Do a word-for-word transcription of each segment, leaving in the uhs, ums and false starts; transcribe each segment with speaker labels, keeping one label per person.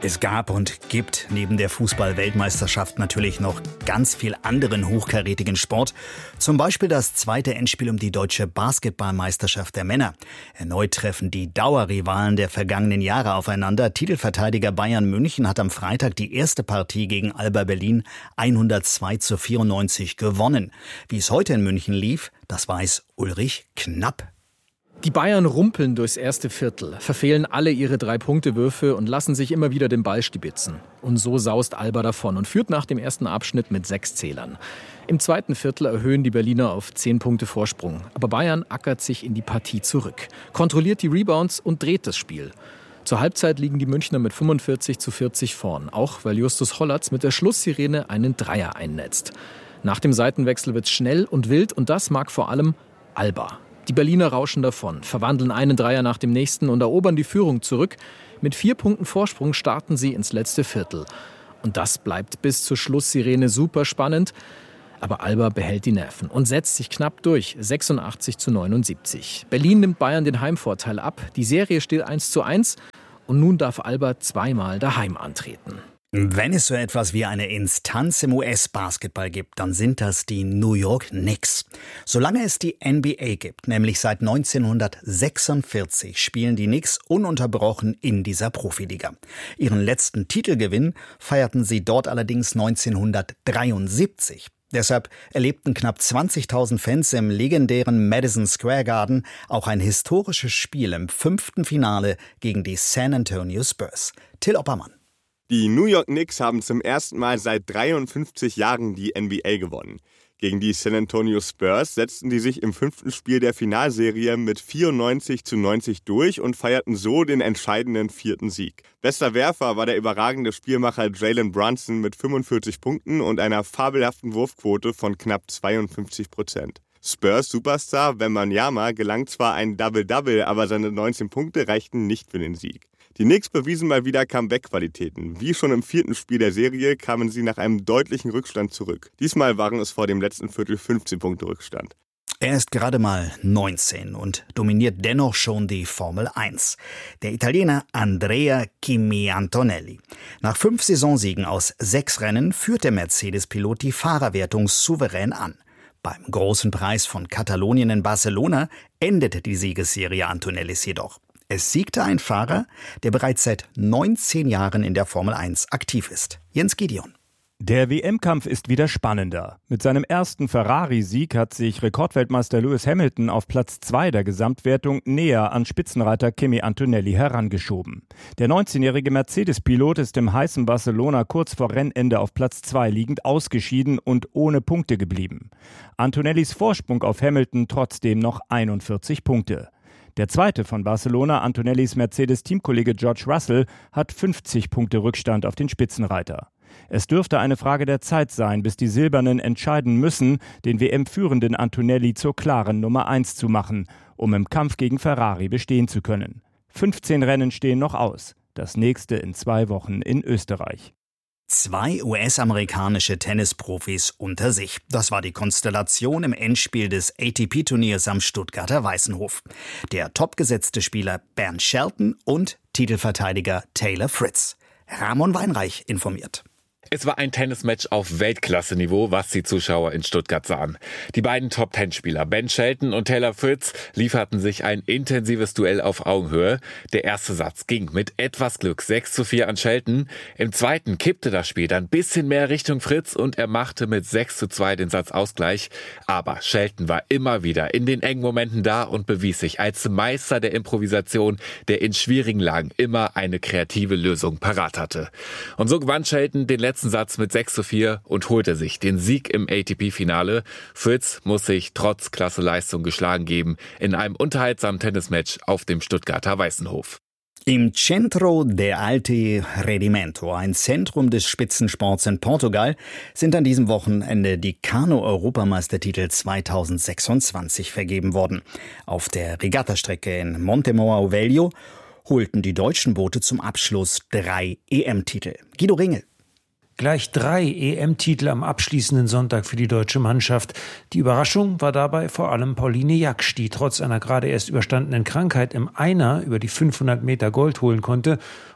Speaker 1: Es gab und gibt neben der Fußball-Weltmeisterschaft natürlich noch ganz viel anderen hochkarätigen Sport. Zum Beispiel das zweite Endspiel um die deutsche Basketballmeisterschaft der Männer. Erneut treffen die Dauerrivalen der vergangenen Jahre aufeinander. Titelverteidiger Bayern München hat am Freitag die erste Partie gegen Alba Berlin hundertzwei zu vierundneunzig gewonnen. Wie es heute in München lief, das weiß Ulrich Knapp.
Speaker 2: Die Bayern rumpeln durchs erste Viertel, verfehlen alle ihre Drei-Punkte-Würfe und lassen sich immer wieder den Ball stibitzen. Und so saust Alba davon und führt nach dem ersten Abschnitt mit sechs Zählern. Im zweiten Viertel erhöhen die Berliner auf zehn Punkte Vorsprung. Aber Bayern ackert sich in die Partie zurück, kontrolliert die Rebounds und dreht das Spiel. Zur Halbzeit liegen die Münchner mit fünfundvierzig zu vierzig vorn, auch weil Justus Hollatz mit der Schlusssirene einen Dreier einnetzt. Nach dem Seitenwechsel wird's schnell und wild und das mag vor allem Alba. Die Berliner rauschen davon, verwandeln einen Dreier nach dem nächsten und erobern die Führung zurück. Mit vier Punkten Vorsprung starten sie ins letzte Viertel. Und das bleibt bis zur Schlusssirene super spannend. Aber Alba behält die Nerven und setzt sich knapp durch, sechsundachtzig zu neunundsiebzig. Berlin nimmt Bayern den Heimvorteil ab. Die Serie steht eins zu eins und nun darf Alba zweimal daheim antreten.
Speaker 1: Wenn es so etwas wie eine Instanz im U S-Basketball gibt, dann sind das die New York Knicks. Solange es die N B A gibt, nämlich seit neunzehnhundertsechsundvierzig, spielen die Knicks ununterbrochen in dieser Profiliga. Ihren letzten Titelgewinn feierten sie dort allerdings neunzehnhundertdreiundsiebzig. Deshalb erlebten knapp zwanzigtausend Fans im legendären Madison Square Garden auch ein historisches Spiel im fünften Finale gegen die San Antonio Spurs. Till Oppermann.
Speaker 3: Die New York Knicks haben zum ersten Mal seit dreiundfünfzig Jahren die N B A gewonnen. Gegen die San Antonio Spurs setzten die sich im fünften Spiel der Finalserie mit vierundneunzig zu neunzig durch und feierten so den entscheidenden vierten Sieg. Bester Werfer war der überragende Spielmacher Jalen Brunson mit fünfundvierzig Punkten und einer fabelhaften Wurfquote von knapp zweiundfünfzig Prozent. Spurs-Superstar Wembanyama gelang zwar ein Double-Double, aber seine neunzehn Punkte reichten nicht für den Sieg. Die Knicks bewiesen mal wieder Comeback-Qualitäten. Wie schon im vierten Spiel der Serie kamen sie nach einem deutlichen Rückstand zurück. Diesmal waren es vor dem letzten Viertel fünfzehn Punkte Rückstand.
Speaker 1: Er ist gerade mal neunzehn und dominiert dennoch schon die Formel eins. Der Italiener Andrea Kimi Antonelli. Nach fünf Saisonsiegen aus sechs Rennen führt der Mercedes-Pilot die Fahrerwertung souverän an. Beim großen Preis von Katalonien in Barcelona endete die Siegesserie Antonellis jedoch. Es siegte ein Fahrer, der bereits seit neunzehn Jahren in der Formel eins aktiv ist. Jens Gideon.
Speaker 4: Der W M-Kampf ist wieder spannender. Mit seinem ersten Ferrari-Sieg hat sich Rekordweltmeister Lewis Hamilton auf Platz zwei der Gesamtwertung näher an Spitzenreiter Kimi Antonelli herangeschoben. Der neunzehnjährige Mercedes-Pilot ist im heißen Barcelona kurz vor Rennende auf Platz zwei liegend ausgeschieden und ohne Punkte geblieben. Antonellis Vorsprung auf Hamilton trotzdem noch einundvierzig Punkte. Der zweite von Barcelona, Antonellis Mercedes-Teamkollege George Russell, hat fünfzig Punkte Rückstand auf den Spitzenreiter. Es dürfte eine Frage der Zeit sein, bis die Silbernen entscheiden müssen, den W M-führenden Antonelli zur klaren Nummer eins zu machen, um im Kampf gegen Ferrari bestehen zu können. fünfzehn Rennen stehen noch aus, das nächste in zwei Wochen in Österreich.
Speaker 1: Zwei U S-amerikanische Tennisprofis unter sich. Das war die Konstellation im Endspiel des A T P-Turniers am Stuttgarter Weißenhof. Der topgesetzte Spieler Bernd Shelton und Titelverteidiger Taylor Fritz. Ramon Weinreich informiert.
Speaker 5: Es war ein Tennismatch auf Weltklasse-Niveau, was die Zuschauer in Stuttgart sahen. Die beiden Top-Ten-Spieler Ben Shelton und Taylor Fritz lieferten sich ein intensives Duell auf Augenhöhe. Der erste Satz ging mit etwas Glück sechs zu vier an Shelton. Im zweiten kippte das Spiel dann ein bisschen mehr Richtung Fritz und er machte mit sechs zu zwei den Satzausgleich. Aber Shelton war immer wieder in den engen Momenten da und bewies sich als Meister der Improvisation, der in schwierigen Lagen immer eine kreative Lösung parat hatte. Und so gewann Shelton den letzten Satz mit sechs zu vier und holte sich den Sieg im A T P-Finale. Fritz muss sich trotz Klasse-Leistung geschlagen geben in einem unterhaltsamen Tennismatch auf dem Stuttgarter Weißenhof.
Speaker 1: Im Centro de Alto Rendimento, ein Zentrum des Spitzensports in Portugal, sind an diesem Wochenende die Kanu-Europameistertitel zweitausendsechsundzwanzig vergeben worden. Auf der Regattastrecke in Montemor Velho holten die deutschen Boote zum Abschluss drei E M-Titel. Guido Ringel.
Speaker 6: Gleich drei E M-Titel am abschließenden Sonntag für die deutsche Mannschaft. Die Überraschung war dabei vor allem Pauline Jaksch, die trotz einer gerade erst überstandenen Krankheit im Einer über die fünfhundert Meter Gold holen konnte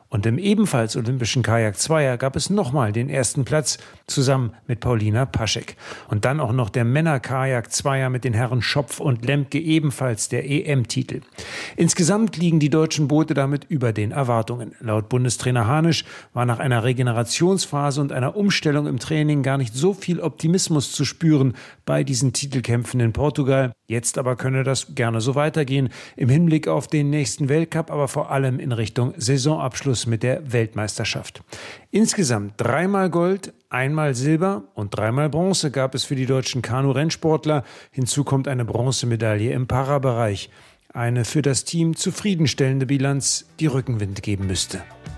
Speaker 6: Und im ebenfalls olympischen Kajak-Zweier gab es nochmal den ersten Platz zusammen mit Paulina Paschek. Und dann auch noch der Männer-Kajak-Zweier mit den Herren Schopf und Lemke, ebenfalls der E M-Titel. Insgesamt liegen die deutschen Boote damit über den Erwartungen. Laut Bundestrainer Hanisch war nach einer Regenerationsphase und einer Umstellung im Training gar nicht so viel Optimismus zu spüren bei diesen Titelkämpfen in Portugal. Jetzt aber könne das gerne so weitergehen, im Hinblick auf den nächsten Weltcup, aber vor allem in Richtung Saisonabschluss mit der Weltmeisterschaft. Insgesamt dreimal Gold, einmal Silber und dreimal Bronze gab es für die deutschen Kanu-Rennsportler. Hinzu kommt eine Bronzemedaille im Parabereich. Eine für das Team zufriedenstellende Bilanz, die Rückenwind geben müsste.